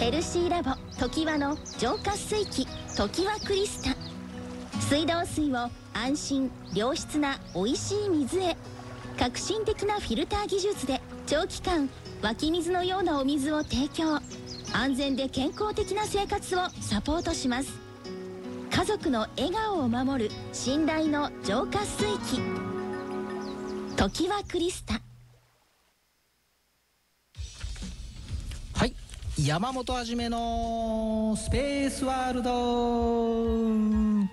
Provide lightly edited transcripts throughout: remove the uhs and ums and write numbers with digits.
ヘルシーラボトキワの浄化水器トキワクリスタ。水道水を安心良質なおいしい水へ。革新的なフィルター技術で長期間湧き水のようなお水を提供。安全で健康的な生活をサポートします。家族の笑顔を守る信頼の浄化水器トキワクリスタ。 はい、山本はじめのスペースワールド。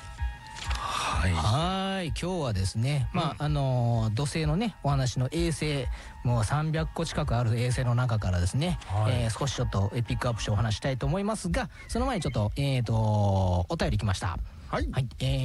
はい、今日はですね、土星のねお話の衛星、もう300個近くある衛星の中からですね、少しちょっとピックアップしてお話したいと思いますが、その前にちょっとお便り来ました。はい、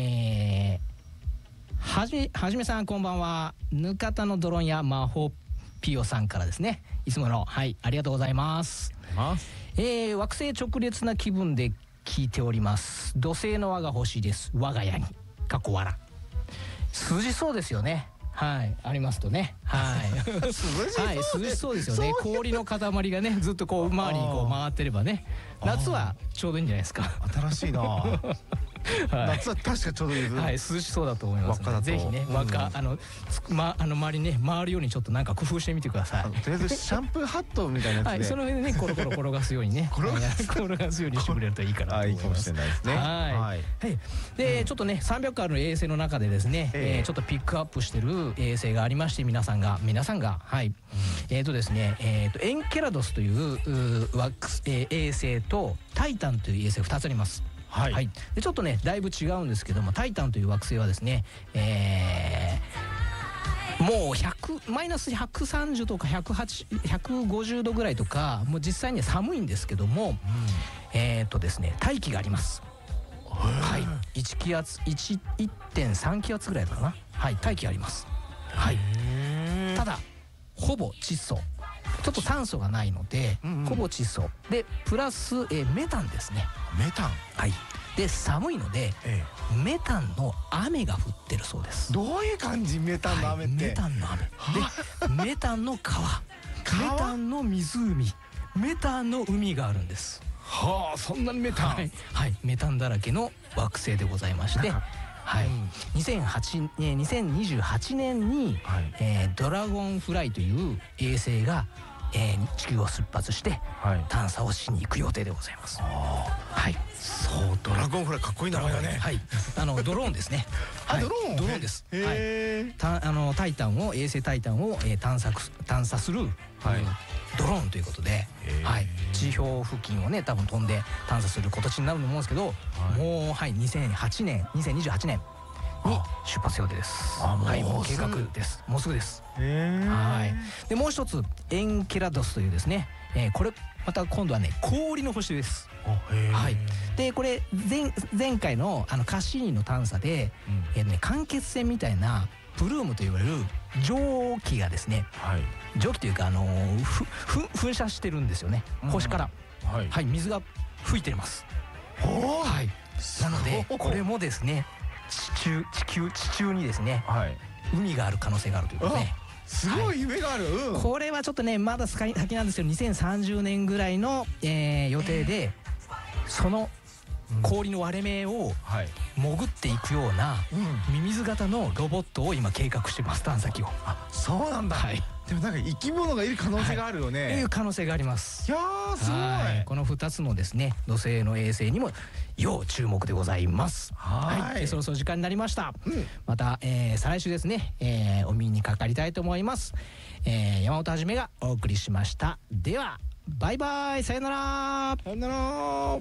はじめさんこんばんは。ぬかたのドロンや魔法ピオさんからですね、いつものありがとうございます。惑星直列な気分で聞いております。土星の輪が欲しいです、我が家に。かっこ笑。涼しそうですよね。はい、ありますとね。涼しそうですよね。氷の塊がねずっとこう周りにこう回ってればね、夏はちょうどいいんじゃないですか。 新しいな。夏は確かちょうどいい。 涼しそうだと思いますので、ぜひね輪っか周りね回るようにちょっとなんか工夫してみてください。 とりあえずシャンプーハットみたいなやつで、 その辺でねコロコロ転がすようにね転がすようにしてくれるといいかなと思います。 いいかもしれないですね。 はい。でちょっとね300個ある衛星の中でですね、ちょっとピックアップしてる衛星がありまして、皆さんがですねエンケラドスという衛星とタイタンという衛星2つあります。でちょっとねだいぶ違うんですけども、タイタンという惑星はですね、もうマイナス130とか150度ぐらいとか、もう実際には寒いんですけども、ですね大気があります。1気圧 1.3 気圧ぐらいかな。大気あります。ただほぼ窒素、ちょっと酸素がないので、ほぼ窒素でプラスメタンですね。 メタン。 で寒いので、メタンの雨が降ってるそうです。 どういう感じ？メタンの雨って。 メタンの雨でメタンの川、メタンの湖、メタンの海があるんです。 そんなにメタン。 メタンだらけの惑星でございまして、2028年にドラゴンフライという衛星が地球を出発して探査をしに行く予定でございます。 そう、ドラゴンフライかっこいい名前だね。 ドローンですね。ドローンです。衛星タイタンを探査するドローンということで、地表付近をね多分飛んで探査する形になると思うんですけど、もう2028年に出発予定です。もう計画です。もうすぐです。でもう一つエンケラドスというですね、これまた今度はね氷の星です。でこれ前回のカッシーニの探査で間欠泉みたいなプルームといわれる蒸気がですね、蒸気というか噴射してるんですよね、星から。水が吹いてます。なのでこれもですね地中にですね海がある可能性があるということで、 すごい夢がある。 これはちょっとねまだ先なんですけど、2030年ぐらいの予定で、その氷の割れ目を潜っていくようなミミズ型のロボットを今計画してます、探査機を。 そうなんだ。でもなんか生き物がいる可能性があるよね。 いう可能性があります。 いやーすごい。 この2つのですね土星の衛星にも要注目でございます。そろそろ時間になりました。また再来週ですねお耳にかかりたいと思います。山本はじめがお送りしました。ではバイバイ、さよなら。 さよなら。